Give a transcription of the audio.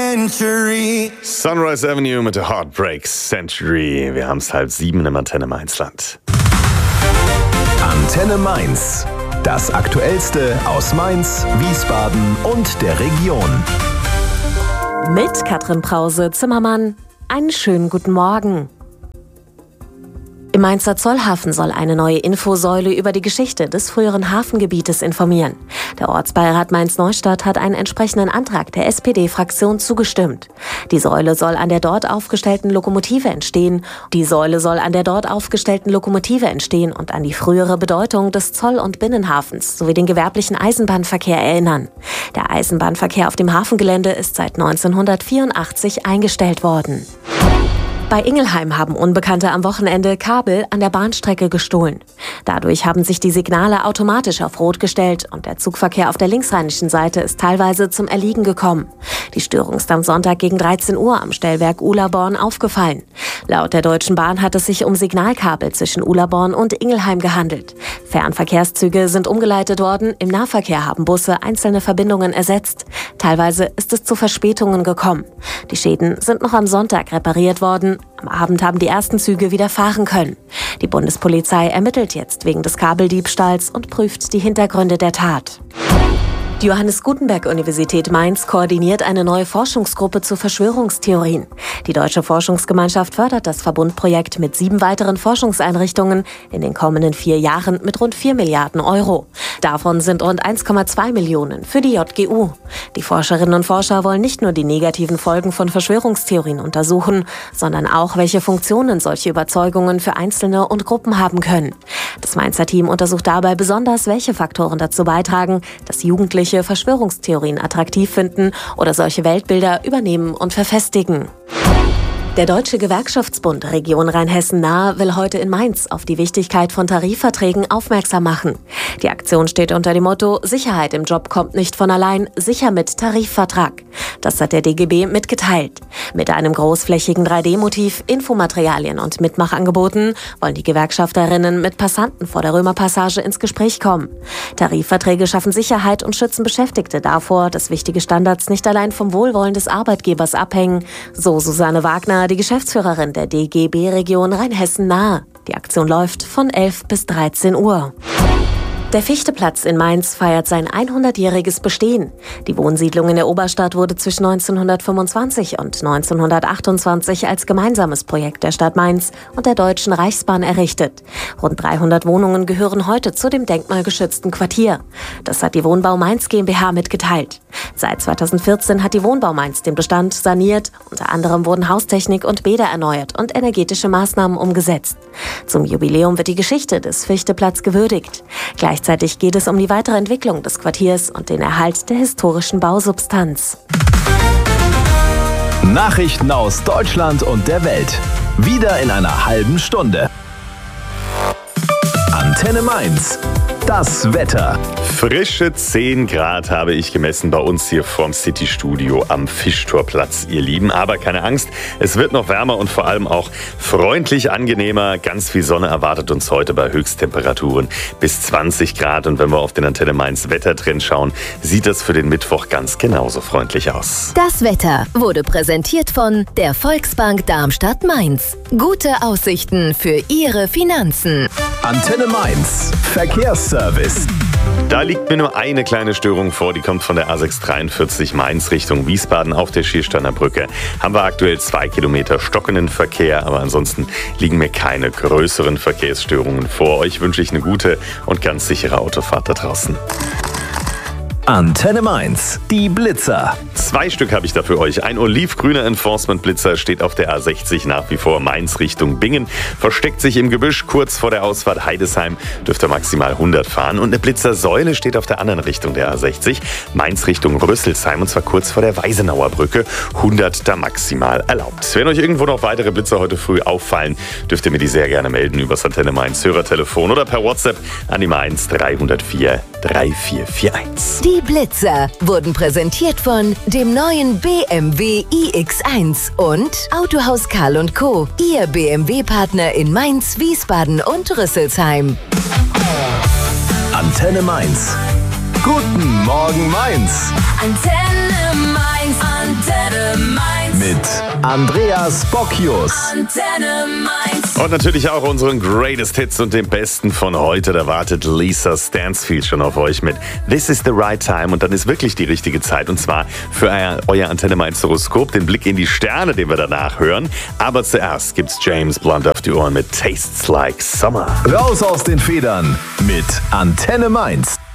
century. Sunrise Avenue mit der Heartbreak Century. Wir haben es 6:30 im Antenne Mainz-Land. Antenne Mainz. Das Aktuellste aus Mainz, Wiesbaden und der Region. Mit Katrin Brause-Zimmermann. Einen schönen guten Morgen. Im Mainzer Zollhafen soll eine neue Infosäule über die Geschichte des früheren Hafengebietes informieren. Der Ortsbeirat Mainz-Neustadt hat einen entsprechenden Antrag der SPD-Fraktion zugestimmt. Die Säule soll an der dort aufgestellten Lokomotive entstehen. Und an die frühere Bedeutung des Zoll- und Binnenhafens sowie den gewerblichen Eisenbahnverkehr erinnern. Der Eisenbahnverkehr auf dem Hafengelände ist seit 1984 eingestellt worden. Bei Ingelheim haben Unbekannte am Wochenende Kabel an der Bahnstrecke gestohlen. Dadurch haben sich die Signale automatisch auf Rot gestellt und der Zugverkehr auf der linksrheinischen Seite ist teilweise zum Erliegen gekommen. Die Störung ist am Sonntag gegen 13 Uhr am Stellwerk Uhlaborn aufgefallen. Laut der Deutschen Bahn hat es sich um Signalkabel zwischen Uhlaborn und Ingelheim gehandelt. Fernverkehrszüge sind umgeleitet worden, im Nahverkehr haben Busse einzelne Verbindungen ersetzt. Teilweise ist es zu Verspätungen gekommen. Die Schäden sind noch am Sonntag repariert worden. Am Abend haben die ersten Züge wieder fahren können. Die Bundespolizei ermittelt jetzt wegen des Kabeldiebstahls und prüft die Hintergründe der Tat. Die Johannes Gutenberg-Universität Mainz koordiniert eine neue Forschungsgruppe zu Verschwörungstheorien. Die Deutsche Forschungsgemeinschaft fördert das Verbundprojekt mit 7 weiteren Forschungseinrichtungen in den kommenden 4 Jahren mit rund 4 Milliarden Euro. Davon sind rund 1,2 Millionen für die JGU. Die Forscherinnen und Forscher wollen nicht nur die negativen Folgen von Verschwörungstheorien untersuchen, sondern auch, welche Funktionen solche Überzeugungen für Einzelne und Gruppen haben können. Das Mainzer Team untersucht dabei besonders, welche Faktoren dazu beitragen, dass Jugendliche Verschwörungstheorien attraktiv finden oder solche Weltbilder übernehmen und verfestigen. Der Deutsche Gewerkschaftsbund Region Rheinhessen-Nahe will heute in Mainz auf die Wichtigkeit von Tarifverträgen aufmerksam machen. Die Aktion steht unter dem Motto „Sicherheit im Job kommt nicht von allein, sicher mit Tarifvertrag". Das hat der DGB mitgeteilt. Mit einem großflächigen 3D-Motiv, Infomaterialien und Mitmachangeboten wollen die Gewerkschafterinnen mit Passanten vor der Römerpassage ins Gespräch kommen. Tarifverträge schaffen Sicherheit und schützen Beschäftigte davor, dass wichtige Standards nicht allein vom Wohlwollen des Arbeitgebers abhängen, so Susanne Wagner, die Geschäftsführerin der DGB-Region Rheinhessen-Nahe. Die Aktion läuft von 11 bis 13 Uhr. Der Fichteplatz in Mainz feiert sein 100-jähriges Bestehen. Die Wohnsiedlung in der Oberstadt wurde zwischen 1925 und 1928 als gemeinsames Projekt der Stadt Mainz und der Deutschen Reichsbahn errichtet. Rund 300 Wohnungen gehören heute zu dem denkmalgeschützten Quartier. Das hat die Wohnbau Mainz GmbH mitgeteilt. Seit 2014 hat die Wohnbau Mainz den Bestand saniert. Unter anderem wurden Haustechnik und Bäder erneuert und energetische Maßnahmen umgesetzt. Zum Jubiläum wird die Geschichte des Fichteplatz gewürdigt. Gleichzeitig geht es um die weitere Entwicklung des Quartiers und den Erhalt der historischen Bausubstanz. Nachrichten aus Deutschland und der Welt. Wieder in einer halben Stunde. Antenne Mainz. Das Wetter. Frische 10 Grad habe ich gemessen bei uns hier vorm City-Studio am Fischtorplatz, ihr Lieben. Aber keine Angst, es wird noch wärmer und vor allem auch freundlich angenehmer. Ganz viel Sonne erwartet uns heute bei Höchsttemperaturen bis 20 Grad. Und wenn wir auf den Antenne Mainz Wettertrend schauen, sieht das für den Mittwoch ganz genauso freundlich aus. Das Wetter wurde präsentiert von der Volksbank Darmstadt-Mainz. Gute Aussichten für Ihre Finanzen. Antenne Mainz. Verkehrsservice. Da liegt mir nur eine kleine Störung vor, die kommt von der A643 Mainz Richtung Wiesbaden auf der Schiersteiner Brücke. Haben wir aktuell 2 Kilometer stockenden Verkehr, aber ansonsten liegen mir keine größeren Verkehrsstörungen vor. Euch wünsche ich eine gute und ganz sichere Autofahrt da draußen. Antenne Mainz, die Blitzer. 2 Stück habe ich da für euch. Ein olivgrüner Enforcement-Blitzer steht auf der A60 nach wie vor Mainz Richtung Bingen. Versteckt sich im Gebüsch kurz vor der Ausfahrt Heidesheim, dürfte maximal 100 fahren. Und eine Blitzersäule steht auf der anderen Richtung der A60, Mainz Richtung Rüsselsheim, und zwar kurz vor der Weisenauer Brücke. 100 da maximal erlaubt. Wenn euch irgendwo noch weitere Blitzer heute früh auffallen, dürft ihr mir die sehr gerne melden über das Antenne Mainz Hörertelefon oder per WhatsApp an die Mainz 304 3441. Die Blitzer wurden präsentiert von dem neuen BMW iX1 und Autohaus Karl & Co., Ihr BMW-Partner in Mainz, Wiesbaden und Rüsselsheim. Antenne Mainz. Guten Morgen Mainz. Antenne Mainz, Antenne Mainz. und Andreas Bocchius. Und natürlich auch unseren Greatest Hits und den besten von heute. Da wartet Lisa Stansfield schon auf euch mit This is the right time. Und dann ist wirklich die richtige Zeit. Und zwar für euer Antenne Mainz Horoskop, den Blick in die Sterne, den wir danach hören. Aber zuerst gibt's James Blunt auf die Ohren mit Tastes Like Summer. Raus aus den Federn mit Antenne Mainz.